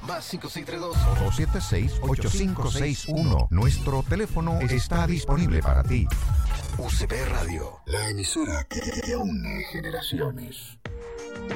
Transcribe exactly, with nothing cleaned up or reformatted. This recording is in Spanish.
Más cinco seis tres dos dos siete seis, ocho cinco seis uno. Nuestro teléfono está disponible para ti. U C P Radio, la emisora que, que une generaciones.